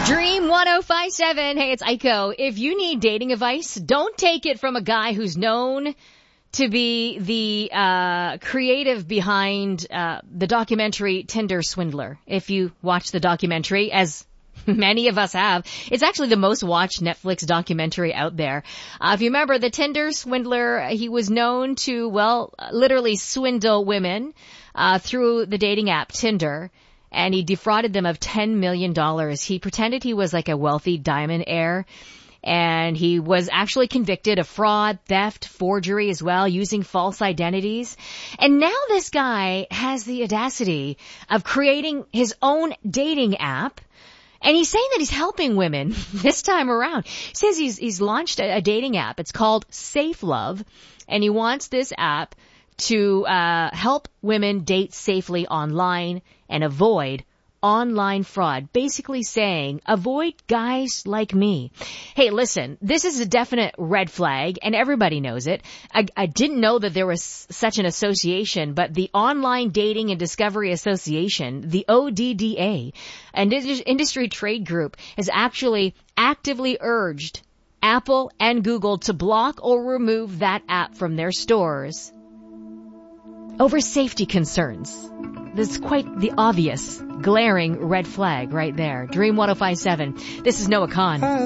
Dream 105.7. Hey, it's Aiko. If you need dating advice, don't take it from a guy who's known to be the creative behind the documentary Tinder Swindler. If you watch the documentary, as many of us have, it's actually the most watched Netflix documentary out there. If you remember, the Tinder Swindler, he was known to, literally swindle women through the dating app Tinder. And he defrauded them of $10 million. He pretended he was like a wealthy diamond heir. And he was actually convicted of fraud, theft, forgery as well, using false identities. And now this guy has the audacity of creating his own dating app. And he's saying that he's helping women this time around. He says he's launched a dating app. It's called Safe Love. And he wants this app to help women date safely online and avoid online fraud. Basically saying, avoid guys like me. Hey, listen, this is a definite red flag, and everybody knows it. I didn't know that there was such an association, but the Online Dating and Discovery Association, the ODDA, an industry trade group, has actually actively urged Apple and Google to block or remove that app from their stores over safety concerns. This is quite the obvious, glaring red flag right there. Dream 105.7. This is Noah Khan.